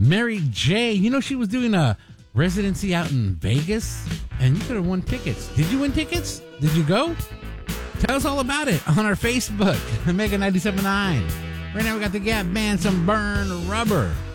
Mary J. You know, she was doing a residency out in Vegas, and you could have won tickets. Did you win tickets? Did you go? Tell us all about it on our Facebook, Mega 97.9. Right now we got the Gap Band, some Burn Rubber.